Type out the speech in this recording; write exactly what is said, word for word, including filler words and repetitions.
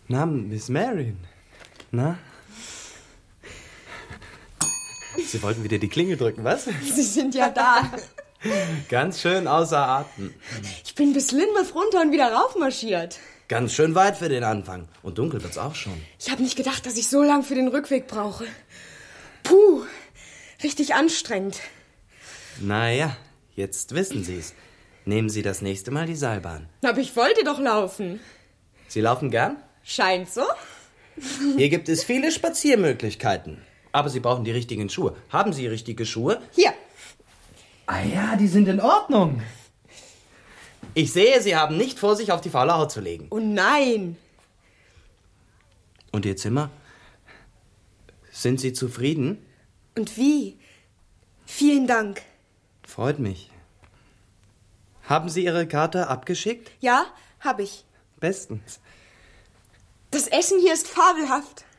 Na, Miss Marion. Na? Sie wollten wieder die Klingel drücken, was? Sie sind ja da. Ganz schön außer Atem. Ich bin bis Lynmouth runter und wieder raufmarschiert. Ganz schön weit für den Anfang. Und dunkel wird's auch schon. Ich habe nicht gedacht, dass ich so lang für den Rückweg brauche. Puh, richtig anstrengend. Naja, jetzt wissen Sie's. Nehmen Sie das nächste Mal die Seilbahn. Aber ich wollte doch laufen. Sie laufen gern? Scheint so. Hier gibt es viele Spaziermöglichkeiten. Aber Sie brauchen die richtigen Schuhe. Haben Sie richtige Schuhe? Hier. Ah ja, die sind in Ordnung. Ich sehe, Sie haben nicht vor, sich auf die faule Haut zu legen. Oh nein. Und Ihr Zimmer? Sind Sie zufrieden? Und wie? Vielen Dank. Freut mich. Haben Sie Ihre Karte abgeschickt? Ja, hab ich. Bestens. Das Essen hier ist fabelhaft.